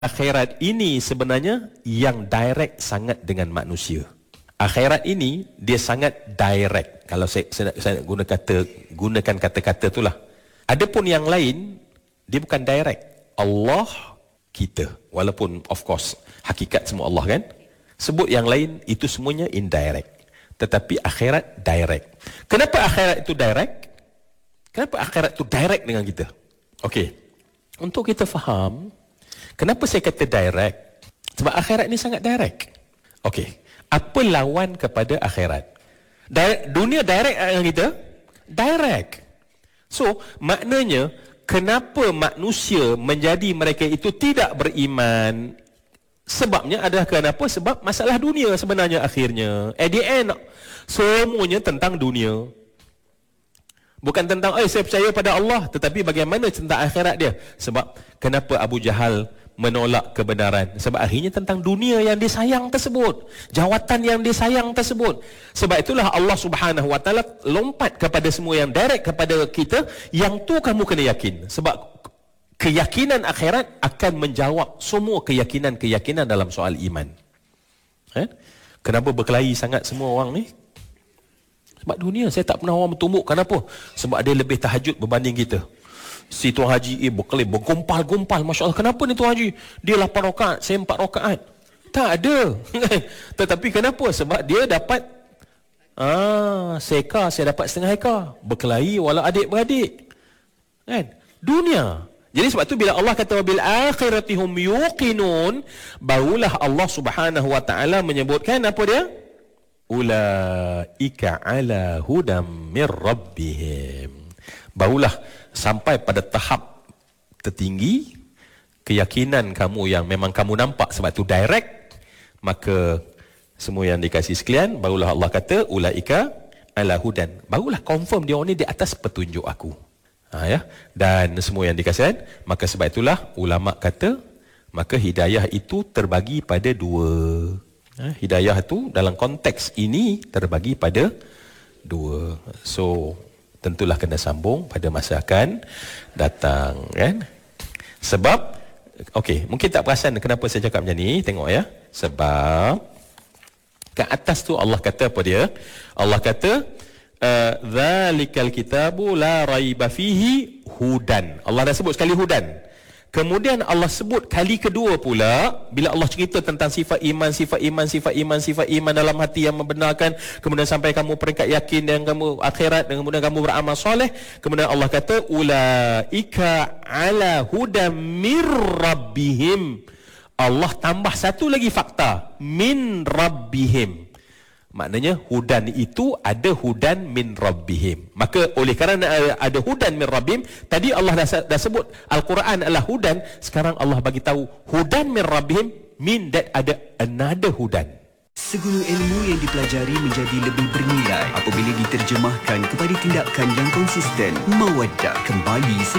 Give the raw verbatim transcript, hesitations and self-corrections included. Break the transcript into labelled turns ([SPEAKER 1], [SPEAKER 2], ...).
[SPEAKER 1] akhirat ini sebenarnya yang direct sangat dengan manusia. Akhirat ini dia sangat direct. Kalau saya, saya, nak, saya nak guna kata, gunakan kata-kata itulah. Adapun yang lain dia bukan direct. Allah, kita. Walaupun of course hakikat semua Allah kan. Sebut yang lain itu semuanya indirect. Tetapi akhirat direct. Kenapa akhirat itu direct? Kenapa akhirat itu direct dengan kita? Okey. Untuk kita faham, kenapa saya kata direct? Sebab akhirat ni sangat direct. Okey. Apa lawan kepada akhirat? Direct, dunia direct dengan kita? Direct. So, maknanya, kenapa manusia menjadi mereka itu tidak beriman? Sebabnya adalah kenapa? Sebab masalah dunia sebenarnya akhirnya. At the end, semuanya tentang dunia. Bukan tentang, eh saya percaya pada Allah. Tetapi bagaimana tentang akhirat dia? Sebab kenapa Abu Jahal menolak kebenaran? Sebab akhirnya tentang dunia yang disayang tersebut. Jawatan yang disayang tersebut. Sebab itulah Allah Subhanahu Wa Taala lompat kepada semua yang direct kepada kita. Yang tu kamu kena yakin. Sebab keyakinan akhirat akan menjawab semua keyakinan-keyakinan dalam soal iman. Eh? Kenapa berkelahi sangat semua orang ni? Sebab dunia. Saya tak pernah orang bertumbuk. Kenapa? Sebab dia lebih tahajud berbanding kita. Si Tuan Haji eh, berkelahi, bergumpal-gumpal. Masya Allah, kenapa ni Tuan Haji? Dia lapan rakaat, saya empat rakaat. Tak ada. Tetapi kenapa? Sebab dia dapat ah, seekar, saya dapat setengah ekar. Berkelahi walau adik-beradik. Kan? Dunia. Jadi sebab tu bila Allah kata bil akhirati hum yuqinun, barulah Allah Subhanahu Wa Taala menyebutkan apa dia? Ulaika ala hudam mir rabbihim. Barulah sampai pada tahap tertinggi keyakinan kamu yang memang kamu nampak sebab tu direct, maka semua yang dikasih sekalian, barulah Allah kata ulaika ala hudan. Barulah confirm dia orang ni di atas petunjuk aku. Ha, ya? Dan semua yang dikasih, maka sebab itulah ulama kata maka hidayah itu terbagi pada dua. Ha, hidayah itu dalam konteks ini terbagi pada dua. So tentulah kena sambung pada masa akan datang kan. Sebab okey, mungkin tak perasan kenapa saya cakap macam ni. Tengok ya. Sebab kat atas tu Allah kata apa dia? Allah kata zalikal kitabu la raiba fihi hudan. Allah dah sebut sekali hudan. Kemudian Allah sebut kali kedua pula bila Allah cerita tentang sifat iman, sifat iman, sifat iman, sifat iman dalam hati yang membenarkan, kemudian sampai kamu peringkat yakin dan kamu akhirat, dan kemudian kamu beramal soleh, kemudian Allah kata ulaika ala hudam mir rabbihim. Allah tambah satu lagi fakta, min rabbihim. Maknanya hudan itu ada hudan min rabbihim. Maka oleh kerana ada hudan min rabbihim, tadi Allah dah, dah sebut Al-Quran adalah hudan, sekarang Allah bagi tahu hudan min rabbihim, mean that ada another hudan.
[SPEAKER 2] Segala ilmu yang dipelajari menjadi lebih bernilai apabila diterjemahkan kepada tindakan yang konsisten. Mawaddah kembali